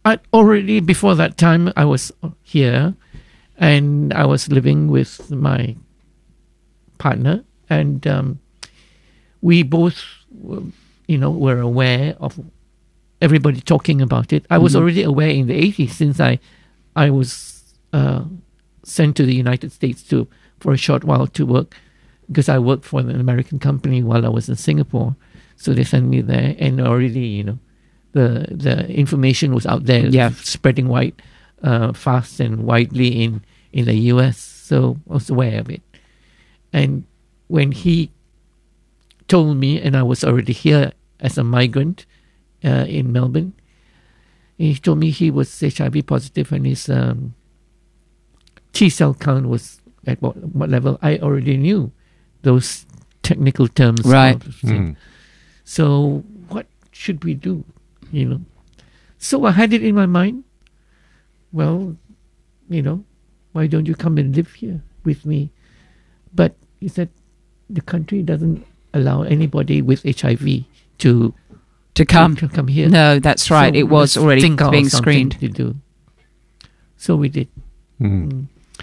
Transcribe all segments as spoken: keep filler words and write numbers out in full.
I already, before that time, I was here and I was living with my partner, and um, we both, you know, were aware of everybody talking about it. I was mm-hmm. already aware in the eighties, since I, I was uh, sent to the United States to for a short while to work, because I worked for an American company while I was in Singapore. So they sent me there, and already, you know, the the information was out there, yeah. spreading wide, uh, fast and widely in, in the U S. So I was aware of it. And when he told me, and I was already here as a migrant uh, in Melbourne, he told me he was H I V positive and his um, T cell count was at what, what level. I already knew those technical terms. Right. Mm. So what should we do? You know, so I had it in my mind. Well, you know, why don't you come and live here with me? But he said the country doesn't allow anybody with H I V to to come to, to come here. No, that's right. So it was already being screened. To do. So we did. Mm. Mm.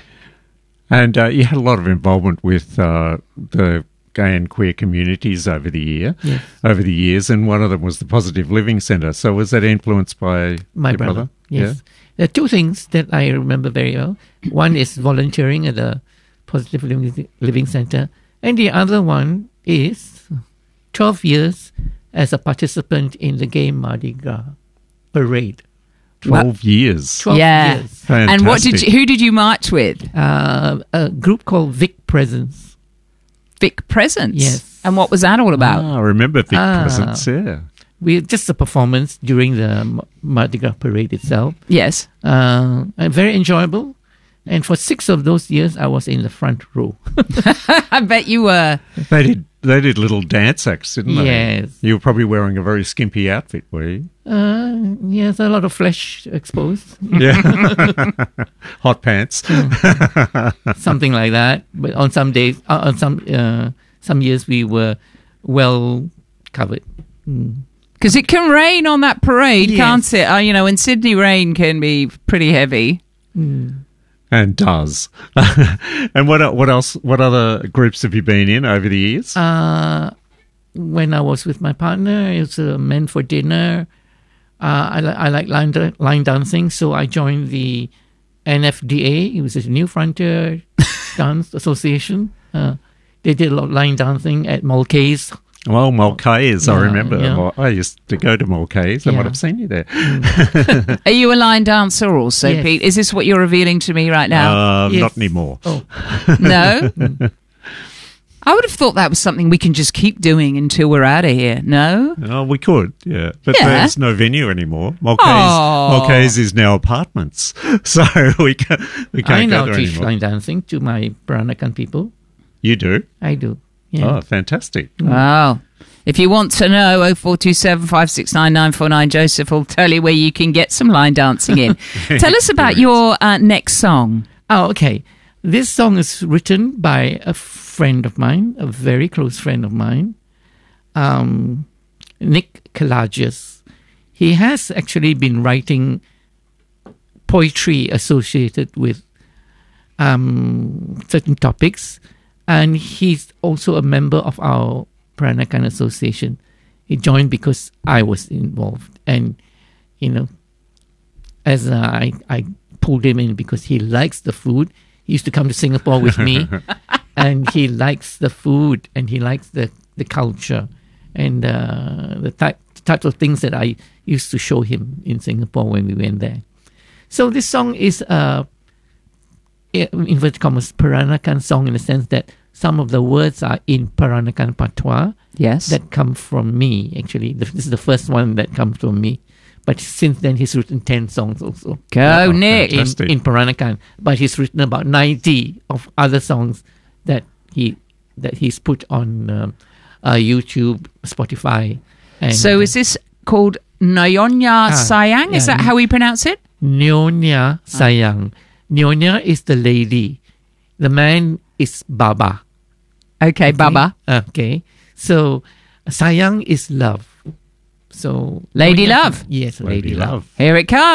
And uh, you had a lot of involvement with uh, the gay and queer communities over the year, yes. over the years, and one of them was the Positive Living Centre. So was that influenced by my your brother? brother? Yes. Yeah? There are two things that I remember very well. One is volunteering at the Positive Living, Living Centre, and the other one is twelve years as a participant in the Gay Mardi Gras parade. Twelve years. Twelve yeah. years. Fantastic. And what did you, who did you march with? Uh, a group called Vic Presence. Vic Presence. Yes. And what was that all about? Ah, I remember Vic Ah. Presence, yeah. We just a performance during the Mardi Gras parade itself. Yes. Uh, and very enjoyable. And for six of those years, I was in the front row. I bet you were. They did they did little dance acts, didn't they? Yes. You were probably wearing a very skimpy outfit, were you? Uh, yes, a lot of flesh exposed. Yeah. Hot pants. Something like that. But on some days, uh, on some uh, some years, we were well covered. Mm. Because it can rain on that parade, Yes. can't it? Uh, you know, in Sydney, rain can be pretty heavy. Mm. And does. And what what else? What other groups have you been in over the years? Uh, when I was with my partner, it was uh, Men for Dinner. Uh, I, li- I like line, da- line dancing, so I joined the N F D A. It was a New Frontier Dance Association. Uh, they did a lot of line dancing at Mulcahy's. Well, Mulcahy's, I Yeah, remember. yeah. I used to go to Mulcahy's. I Yeah. might have seen you there. Are you a line dancer also, Yes. Pete? Is this what you're revealing to me right now? Uh, Yes. Not anymore. Oh, No? I would have thought that was something we can just keep doing until we're out of here. No? Oh, we could, yeah. But Yeah. there's no venue anymore. Mulcahy's, Oh. Mulcahy's is now apartments. So we can't, we can't I go now there teach anymore. line dancing to my Peranakan people. You do? I do. Yeah. Oh, fantastic. Wow. If you want to know, oh four two seven, five six nine, nine four nine, Joseph will tell you where you can get some line dancing in. Tell us about your uh, next song. Oh, okay. This song is written by a friend of mine, a very close friend of mine, um, Nick Kalagius. He has actually been writing poetry associated with um, certain topics, and he's also a member of our Peranakan Association. He joined because I was involved, and you know, as uh, I I pulled him in because he likes the food. He used to come to Singapore with me, and he likes the food, and he likes the, the culture, and uh, the type types of things that I used to show him in Singapore when we went there. So this song is a inverted commas Peranakan song in the sense that some of the words are in Peranakan patois. Yes. That come from me, actually. This is the first one that comes from me. But since then, he's written ten songs also. Go, Oh, Nick. In, Fantastic. in Peranakan. But he's written about ninety of other songs that he that he's put on um, uh, YouTube, Spotify. And, So is this called Nyonya Ah, Sayang? Is yeah. that how we pronounce it? Nyonya Sayang. Nyonya is the lady. The man is Baba. Okay, Baba. Okay. So, Sayang is love. So Lady Nyonya- love. Yes, Lady lady, love. Love. Here it comes.